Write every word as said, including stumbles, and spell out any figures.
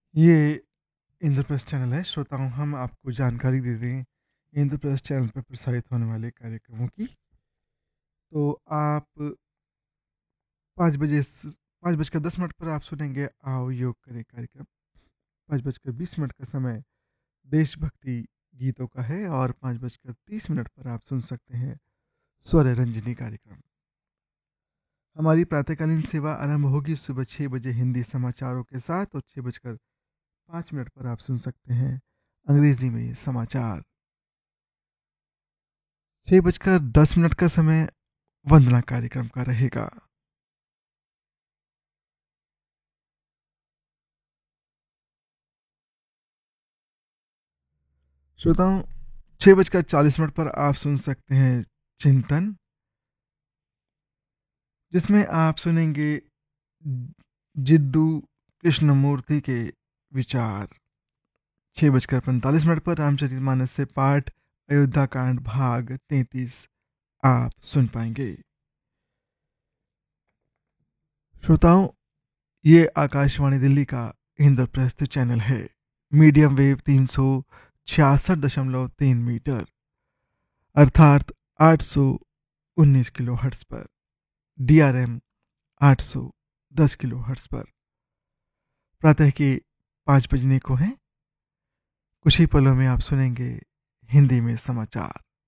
ये इंद्रप्रस्थ चैनल है। श्रोताओं, हम आपको जानकारी देते हैं इंद्रप्रस्थ चैनल पर प्रसारित होने वाले कार्यक्रमों की। तो आप पाँच बजे स पाँच बजकर दस मिनट पर आप सुनेंगे आओ योग करें कार्यक्रम। पाँच बजकर बीस मिनट का समय देशभक्ति गीतों का है और पाँच बजकर तीस मिनट पर आप सुन सकते हैं स्वर रंजनी कार्यक्रम। हमारी प्रातःकालीन सेवा आरंभ होगी सुबह छः बजे हिंदी समाचारों के साथ और छः बजकर पाँच मिनट पर आप सुन सकते हैं अंग्रेजी में समाचार। छः बजकर दस मिनट का समय वंदना कार्यक्रम का रहेगा। श्रोताओं, छः बजकर चालीस मिनट पर आप सुन सकते हैं चिंतन, जिसमें आप सुनेंगे जिद्दू कृष्णमूर्ति के विचार। छः बजकर पैंतालीस मिनट पर रामचरितमानस से पाठ अयोध्या कांड भाग तैंतीस आप सुन पाएंगे। श्रोताओं, ये आकाशवाणी दिल्ली का इंद्रप्रस्थ चैनल है। मीडियम वेव तीन सौ छियासठ दशमलव तीन मीटर अर्थात आठ सौ उन्नीस किलो हर्ट्स पर, डी आर एम आठ सौ दस किलो हर्ट्स पर। प्रातः के पाँच बजने को हैं। कुछ ही पलों में आप सुनेंगे हिंदी में समाचार।